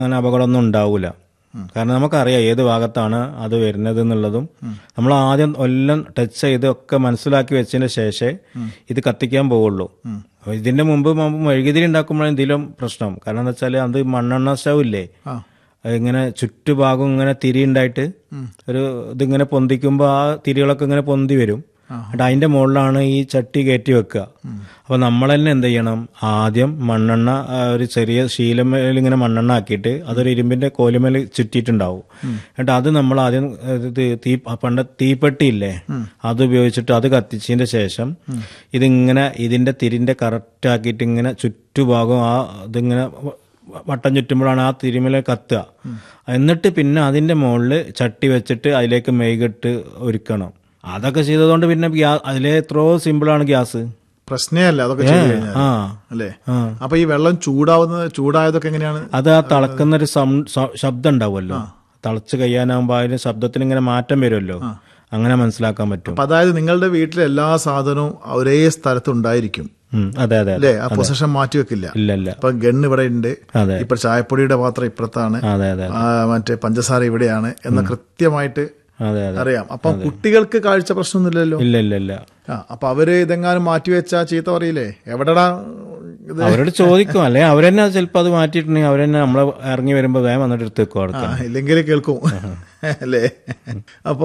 അങ്ങനെ അപകടമൊന്നും ഉണ്ടാവില്ല. കാരണം നമുക്കറിയാം ഏത് ഭാഗത്താണ് അത് വരുന്നത് എന്നുള്ളതും നമ്മൾ ആദ്യം എല്ലാം ടച്ച് ചെയ്ത് ഒക്കെ മനസ്സിലാക്കി വെച്ചതിന് ശേഷമേ ഇത് കത്തിക്കാൻ പോവുള്ളൂ. ഇതിന്റെ മുമ്പ് മെഴുകുതിരി ഉണ്ടാക്കുമ്പോഴാണ് എന്തെങ്കിലും പ്രശ്നം. കാരണം എന്താ വെച്ചാൽ അത് മണ്ണെണ്ണ സ്റ്റൗ ഇല്ലേ, ഇങ്ങനെ ചുറ്റുഭാഗം ഇങ്ങനെ തിരി ഉണ്ടായിട്ട് ഒരു ഇതിങ്ങനെ പൊന്തിക്കുമ്പോൾ ആ തിരികളൊക്കെ ഇങ്ങനെ പൊന്തി വരും. എന്നിട്ട് അതിന്റെ മുകളിലാണ് ഈ ചട്ടി കയറ്റി വെക്കുക. അപ്പൊ നമ്മൾ തന്നെ എന്ത് ചെയ്യണം, ആദ്യം മണ്ണെണ്ണ ഒരു ചെറിയ ശീലമേൽ ഇങ്ങനെ മണ്ണെണ്ണ ആക്കിയിട്ട് അതൊരു ഇരുമ്പിന്റെ കോലുമേൽ ചുറ്റിയിട്ടുണ്ടാവും. എന്നിട്ട് അത് നമ്മൾ ആദ്യം പണ്ട് തീപ്പെട്ടിയില്ലേ അത് ഉപയോഗിച്ചിട്ട് അത് കത്തിച്ചതിന്റെ ശേഷം ഇതിങ്ങനെ ഇതിന്റെ തിരിന്റെ കറക്റ്റ് ആക്കിയിട്ട് ഇങ്ങനെ ചുറ്റുഭാഗം ആ ഇതിങ്ങനെ വട്ടം ചുറ്റുമ്പോഴാണ് ആ തിരിമല കത്തുക. എന്നിട്ട് പിന്നെ അതിന്റെ മുകളിൽ ചട്ടി വെച്ചിട്ട് അതിലേക്ക് മെഴുകിട്ട് ഒരുക്കണം. അതൊക്കെ ചെയ്തതുകൊണ്ട് പിന്നെ അതിലെ എത്രയോ സിമ്പിളാണ് ഗ്യാസ്. പ്രശ്നമല്ല അതൊക്കെ അല്ലേ. അപ്പൊ ഈ വെള്ളം ചൂടായതൊക്കെ എങ്ങനെയാണ്? അത് ആ തിളക്കുന്നൊരു ശബ്ദം ഉണ്ടാവുമല്ലോ, തിളച്ച് കഴിയാനാകുമ്പോ അതിന് ശബ്ദത്തിന് ഇങ്ങനെ മാറ്റം വരുമല്ലോ, അങ്ങനെ മനസ്സിലാക്കാൻ പറ്റും. അതായത് നിങ്ങളുടെ വീട്ടിലെ എല്ലാ സാധനവും ഒരേ സ്ഥലത്തുണ്ടായിരിക്കും. അതെ അതെ അല്ലേ, ആ പൊസിഷൻ മാറ്റി വെക്കില്ല. ഇല്ല. ഇപ്പൊ ഗണ്ണ് ഇവിടെ ഉണ്ട്, ഇപ്പൊ ചായപ്പൊടിയുടെ പാത്രം ഇപ്പുറത്താണ്, മറ്റേ പഞ്ചസാര ഇവിടെയാണ് എന്ന് കൃത്യമായിട്ട് അറിയാം. അപ്പൊ കുട്ടികൾക്ക് കാഴ്ച പ്രശ്നമൊന്നുമില്ലല്ലോ. ഇല്ല. അപ്പൊ അവര് ഇതെങ്ങാനും മാറ്റിവെച്ചാ ചീത്ത പറയില്ലേ, എവിടെടാ അവരോട് ചോദിക്കും. അല്ലെ അവരെന്നെ ചിലപ്പോ അത് മാറ്റിയിട്ടുണ്ടെങ്കിൽ അവരെന്നെ നമ്മളെ ഇറങ്ങി വരുമ്പോ വേഗം വന്നിട്ട് എടുത്ത് വെക്കും. ഇല്ലെങ്കിൽ കേൾക്കും അല്ലേ. അപ്പോ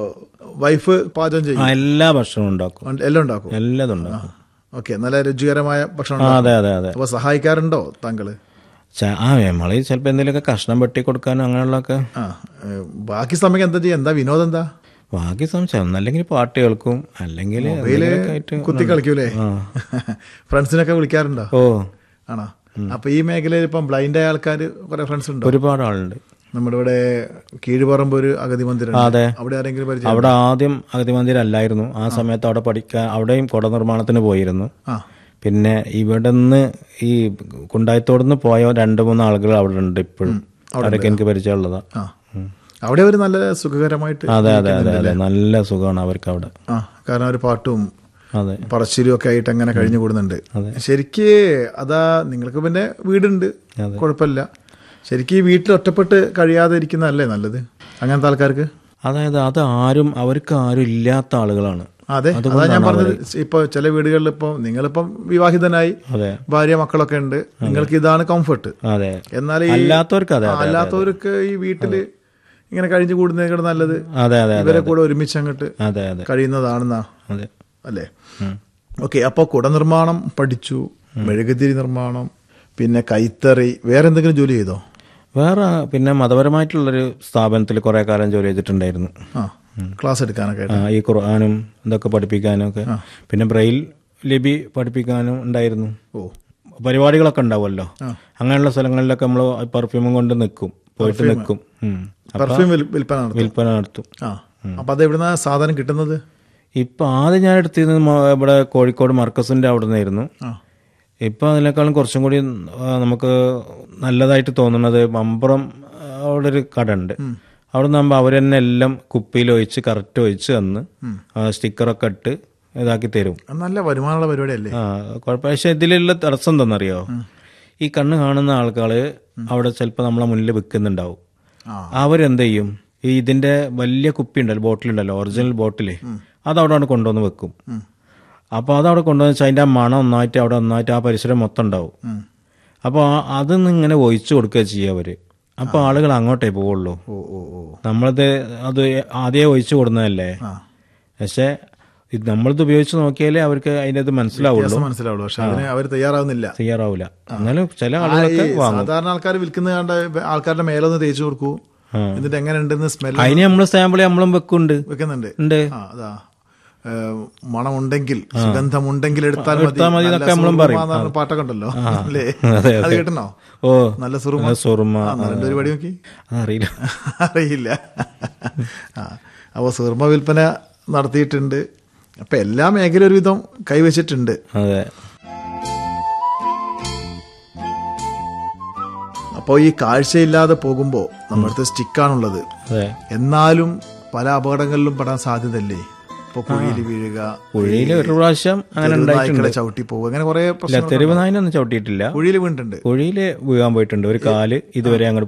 വൈഫ് പാചകം ചെയ്യും? എല്ലാ ഭക്ഷണവും ഉണ്ടാക്കും. എല്ലാം ഉണ്ടാക്കും? എല്ലാതും ഉണ്ടാക്കും. ഓക്കെ, നല്ല രുചികരമായ ഭക്ഷണം. അതെ. അപ്പൊ സഹായിക്കാറുണ്ടോ താങ്കള്? നമ്മള് ചിലപ്പോ എന്തെങ്കിലുമൊക്കെ കഷ്ണം വെട്ടി കൊടുക്കാനോ അങ്ങനെയുള്ളതൊക്കെ. ബാക്കി സമയം എന്താ ചെയ്യാ? എന്താ വിനോദം? എന്താ ബാക്കി സമയം ഒന്നല്ലെങ്കിൽ പാട്ട് കേൾക്കും, അല്ലെങ്കിൽ കുത്തി കളിക്കൂലേ? ഫ്രണ്ട്സിനൊക്കെ വിളിക്കാറുണ്ടോ? ആണോ? അപ്പൊ ഈ മേഖലയിൽ ഇപ്പം ബ്ലൈൻഡ് ആയ ആൾക്കാർ കുറെ ഫ്രണ്ട്സ് ഉണ്ടോ? ഒരുപാട് ആളുണ്ട്. നമ്മുടെ ഇവിടെ കീഴുപറമ്പ് ഒരു അഗതി മന്ദിരം. അതെ, അവിടെ ആരെങ്കിലും പരിചയം? അവിടെ ആദ്യം അഗതി മന്ദിരം അല്ലായിരുന്നു. ആ സമയത്ത് അവിടെ പഠിക്കാൻ അവിടെയും കുട നിർമ്മാണത്തിന് പോയിരുന്നു. പിന്നെ ഇവിടെ നിന്ന് ഈ കുണ്ടായത്തോടുന്ന് പോയ 2-3 ആളുകൾ അവിടെ ഉണ്ട് ഇപ്പോഴും. അവരൊക്കെ എനിക്ക് പരിചയമുള്ളതാ. അവിടെ ഒരു നല്ല സുഖകരമായിട്ട്. അതെ, നല്ല സുഖമാണ് അവർക്ക് അവിടെ. കാരണം ഒരു പാട്ടും പറശ്ശിലും ഒക്കെ ആയിട്ട് അങ്ങനെ കഴിഞ്ഞു കൂടുന്നുണ്ട്. ശരിക്ക് അതാ നിങ്ങൾക്ക് പിന്നെ വീടുണ്ട്, കുഴപ്പമില്ല. ശരിക്കും ഈ വീട്ടിൽ ഒറ്റപ്പെട്ട് കഴിയാതെ ഇരിക്കുന്നതല്ലേ നല്ലത് അങ്ങനത്തെ ആൾക്കാർക്ക്. അതായത് അവർക്ക് ആരും ഇല്ലാത്ത ആളുകളാണ്. അതെ, അതാ ഞാൻ പറഞ്ഞത്. ഇപ്പൊ ചില വീടുകളിൽ ഇപ്പൊ നിങ്ങളിപ്പം വിവാഹിതനായി ഭാര്യ മക്കളൊക്കെ ഉണ്ട്, നിങ്ങൾക്ക് ഇതാണ് കംഫർട്ട്. എന്നാൽ അല്ലാത്തവർക്ക് ഈ വീട്ടില് ഇങ്ങനെ കഴിഞ്ഞു കൂടുന്നതിനേക്കാൾ നല്ലത് ഇവരെ കൂടെ ഒരുമിച്ച് അങ്ങോട്ട് കഴിയുന്നതാണെന്നാ അല്ലേ. ഓക്കെ, അപ്പൊ കുട നിർമ്മാണം പഠിച്ചു, മെഴുകുതിരി നിർമ്മാണം, പിന്നെ കൈത്തറി, വേറെ എന്തെങ്കിലും ജോലി ചെയ്തോ? വേറെ പിന്നെ മതപരമായിട്ടുള്ളൊരു സ്ഥാപനത്തിൽ കുറെ കാലം ജോലി ചെയ്തിട്ടുണ്ടായിരുന്നു. ക്ലാസ് എടുക്കാനൊക്കെ, ഈ ഖുർആനും ഇതൊക്കെ പഠിപ്പിക്കാനും ഒക്കെ, പിന്നെ ബ്രെയിൽ ലിപി പഠിപ്പിക്കാനും ഉണ്ടായിരുന്നു. പരിപാടികളൊക്കെ ഉണ്ടാവുമല്ലോ, അങ്ങനെയുള്ള സ്ഥലങ്ങളിലൊക്കെ നമ്മൾ പെർഫ്യൂമും കൊണ്ട് പോയിട്ട് നിൽക്കും. പെർഫ്യൂം വിൽപ്പന നടത്തും. അപ്പൊ അത് എവിടുന്ന സാധനം കിട്ടുന്നത്? ഇപ്പൊ ആദ്യം ഞാൻ എടുത്തിരുന്നത് ഇവിടെ കോഴിക്കോട് മർക്കസിന്റെ അവിടെ നിന്നായിരുന്നു. ഇപ്പൊ അതിനേക്കാളും കുറച്ചും കൂടി നമുക്ക് നല്ലതായിട്ട് തോന്നുന്നത് മമ്പുറം അവിടെ ഒരു കട ഉണ്ട്. അവിടെ നിന്നാകുമ്പോൾ അവർ തന്നെ എല്ലാം കുപ്പിയിൽ ഒഴിച്ച് കറക്റ്റ് ഒഴിച്ച് തന്ന് സ്റ്റിക്കറൊക്കെ ഇട്ട് ഇതാക്കി തരും. നല്ല വരുമാനമുള്ള പരിപാടിയല്ലേ? കുഴപ്പമില്ല. പക്ഷെ ഇതിലുള്ള തടസ്സം എന്താണെന്നറിയോ, ഈ കണ്ണ് കാണുന്ന ആൾക്കാർ അവിടെ ചിലപ്പോൾ നമ്മളെ മുന്നിൽ വിൽക്കുന്നുണ്ടാവും. അവരെന്ത് ചെയ്യും, ഈ ഇതിന്റെ വലിയ കുപ്പി ഉണ്ടല്ലോ, ബോട്ടിലുണ്ടല്ലോ, ഒറിജിനൽ ബോട്ടില്, അതവിടെ കൊണ്ടുവന്ന് വെക്കും. അപ്പോൾ അതവിടെ കൊണ്ടുവന്ന് വെച്ചാൽ അതിൻ്റെ മണം ഒന്നായിട്ട് ആ പരിസരം മൊത്തം ഉണ്ടാവും. അപ്പോൾ അതിന്ന് ഇങ്ങനെ ഒഴിച്ചു കൊടുക്കുക ചെയ്യുക അവര്. അപ്പോൾ ആളുകൾ അങ്ങോട്ടേ പോവുള്ളൂ. നമ്മളത് ആദ്യമേ ഒഴിച്ചു കൊടുക്കുന്നതല്ലേ. പക്ഷെ നമ്മളിത് ഉപയോഗിച്ച് നോക്കിയാലേ അവർക്ക് അതിൻ്റെ ഇത് മനസ്സിലാവുള്ളൂ. പക്ഷെ അതിന് അവർ തയ്യാറാവില്ല. എന്നാലും ചില ആളുകളൊക്കെ സാധാരണ ആൾക്കാർ വിൽക്കുന്ന കണ്ട ആൾക്കാരുടെ മേലൊന്ന് തേച്ചു കൊടുക്കൂ, എന്നിട്ട് എങ്ങനെ ഉണ്ടെന്ന് സ്മെൽ. അതിന് നമ്മൾ സാമ്പിൾ നമ്മളും വെക്കുന്നുണ്ട്. അതാ മണമുണ്ടെങ്കിൽ സുഗന്ധമുണ്ടെങ്കിൽ എടുത്താൽ മതി പാട്ടൊക്കെ ഉണ്ടല്ലോ അല്ലേ, അത് കേട്ടണോ? നല്ല സുറുമ പരിപാടി നോക്കി അറിയില്ല. അപ്പൊ സുറുമ വിൽപ്പന നടത്തിയിട്ടുണ്ട്. അപ്പൊ എല്ലാ മേഖല ഒരുവിധം കൈവച്ചിട്ടുണ്ട്. അപ്പോൾ ഈ കാഴ്ചയില്ലാതെ പോകുമ്പോ നമ്മുടെ അടുത്ത് സ്റ്റിക്കാണുള്ളത്, എന്നാലും പല അപകടങ്ങളിലും പെടാൻ സാധ്യതയല്ലേ? ഇപ്പൊ കുഴിയിൽ വീഴുക, കുഴിയിൽ ഒരു പ്രാവശ്യം അങ്ങനെ ചവിട്ടി പോവുക, അങ്ങനെ കുറെ തെരുവ് നായിനൊന്നും ചവിട്ടിയിട്ടില്ല. കുഴിയിൽ വീണിട്ടുണ്ട്. കുഴിയിൽ വീഴാൻ പോയിട്ടുണ്ട്. ഒരു കാല് ഇതുവരെ അങ്ങോട്ട്